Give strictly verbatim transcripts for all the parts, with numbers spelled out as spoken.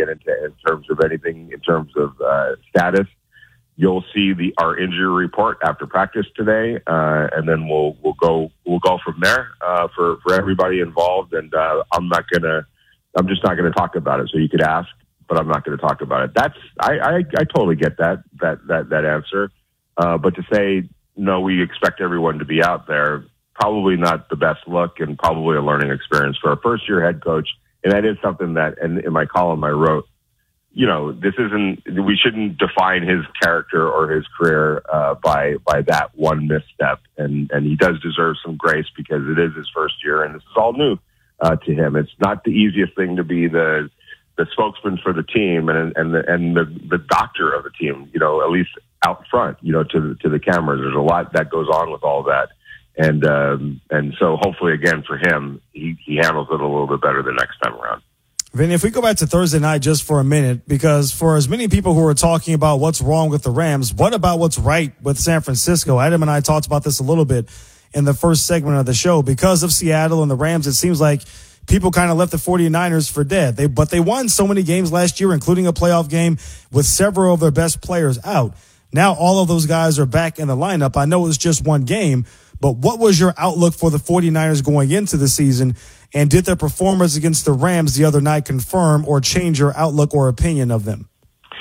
into in terms of anything, in terms of uh, status. You'll see the our injury report after practice today, uh, and then we'll we'll go we'll go from there uh, for for everybody involved. And uh, I'm not gonna, I'm just not gonna talk about it. So you could ask, but I'm not gonna talk about it. That's I I, I totally get that that that that answer. Uh, but to say no, we expect everyone to be out there, probably not the best look, and probably a learning experience for a first year head coach. And that is something that, and in my column I wrote, you know, this isn't, we shouldn't define his character or his career uh, by by that one misstep. And, and he does deserve some grace because it is his first year and this is all new uh, to him. It's not the easiest thing to be the the spokesman for the team and and the, and the, the doctor of the team, you know, at least out front, you know, to the, to the cameras. There's a lot that goes on with all that. And um, and so hopefully, again, for him, he, he handles it a little bit better the next time around. Vinny, if we go back to Thursday night just for a minute, because for as many people who are talking about what's wrong with the Rams, what about what's right with San Francisco? Adam and I talked about this a little bit in the first segment of the show. Because of Seattle and the Rams, it seems like people kind of left the 49ers for dead. They, but they won so many games last year, including a playoff game with several of their best players out. Now all of those guys are back in the lineup. I know it was just one game, but what was your outlook for the 49ers going into the season? And did their performance against the Rams the other night confirm or change your outlook or opinion of them?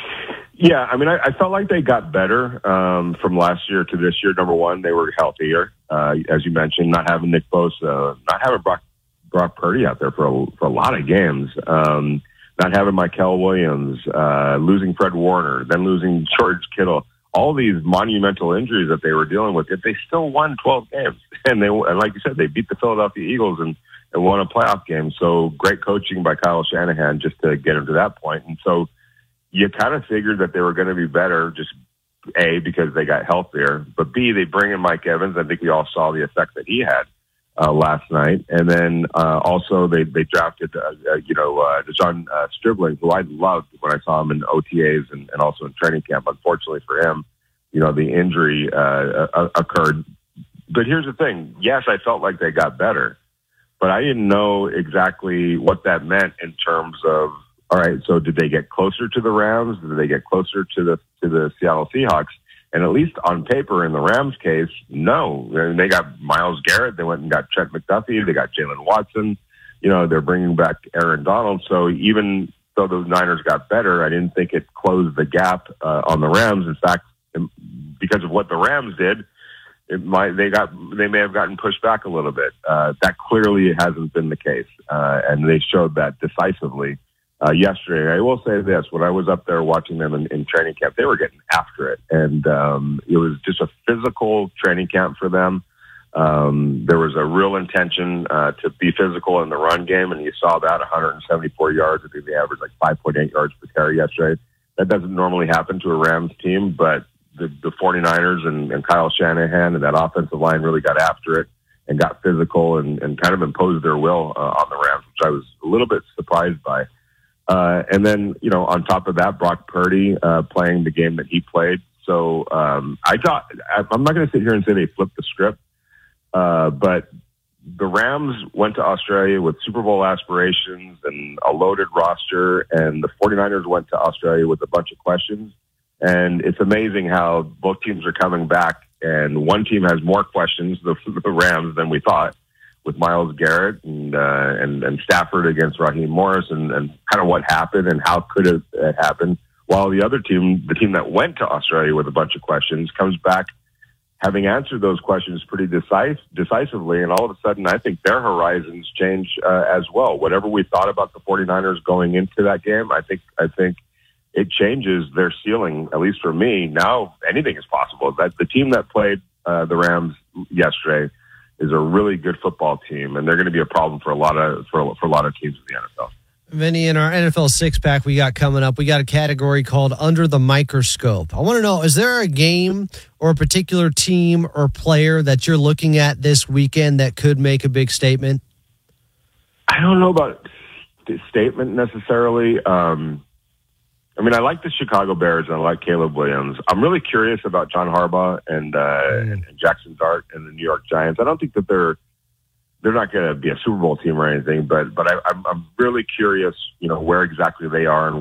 Yeah, I mean, I, I felt like they got better um, from last year to this year. Number one, they were healthier, uh, as you mentioned, not having Nick Bosa, not having Brock, Brock Purdy out there for a, for a lot of games, um, not having Mykel Williams, uh, losing Fred Warner, then losing George Kittle. All these monumental injuries that they were dealing with, yet they still won twelve games. And they, and like you said, they beat the Philadelphia Eagles and, and won a playoff game. So great coaching by Kyle Shanahan just to get them to that point. And so you kind of figured that they were going to be better, just A, because they got healthier, but B, they bring in Mike Evans. I think we all saw the effect that he had uh, last night. And then uh, also they, they drafted, uh, uh, you know, uh, Dejon uh, Stribling, who I loved when I saw him in O T As and, and also in training camp. Unfortunately for him, you know, the injury uh, uh, occurred. But here's the thing. Yes, I felt like they got better, but I didn't know exactly what that meant in terms of, all right, so did they get closer to the Rams? Did they get closer to the to the Seattle Seahawks? And at least on paper, in the Rams case, no. I mean, they got Myles Garrett. They went and got Trent McDuffie. They got Jalen Watson. You know, they're bringing back Aaron Donald. So even though those Niners got better, I didn't think it closed the gap uh, on the Rams. In fact, because of what the Rams did, it might they got they may have gotten pushed back a little bit. Uh, that clearly hasn't been the case, uh, and they showed that decisively uh, yesterday. I will say this: when I was up there watching them in, in training camp, they were getting after it, and um, it was just a physical training camp for them. Um, there was a real intention uh, to be physical in the run game, and you saw that one hundred seventy-four yards. I think they averaged like five point eight yards per carry yesterday. That doesn't normally happen to a Rams team, but the, the 49ers and, and Kyle Shanahan and that offensive line really got after it and got physical and, and kind of imposed their will uh, on the Rams, which I was a little bit surprised by. Uh, and then, you know, on top of that, Brock Purdy uh, playing the game that he played. So um, I thought, I'm not going to sit here and say they flipped the script, uh, but the Rams went to Australia with Super Bowl aspirations and a loaded roster, and the 49ers went to Australia with a bunch of questions. And it's amazing how both teams are coming back, and one team has more questions, the, the Rams, than we thought, with Myles Garrett and uh, and, and Stafford against Raheem Morris, and, and kind of what happened and how could it, it happen. While the other team, the team that went to Australia with a bunch of questions, comes back having answered those questions pretty decis- decisively, and all of a sudden I think their horizons change uh, as well. Whatever we thought about the 49ers going into that game, I think I think it changes their ceiling, at least for me. Now anything is possible. That the team that played uh, the Rams yesterday is a really good football team, and they're going to be a problem for a lot of for, for a lot of teams in the N F L. Vinny, in our N F L six-pack we got coming up, we got a category called Under the Microscope. I want to know, is there a game or a particular team or player that you're looking at this weekend that could make a big statement? I don't know about the statement necessarily. Um, I mean, I like the Chicago Bears and I like Caleb Williams. I'm really curious about John Harbaugh and, uh, mm. and, and Jackson Dart and the New York Giants. I don't think that they're They're not going to be a Super Bowl team or anything, but but I, I'm I'm really curious, you know, where exactly they are and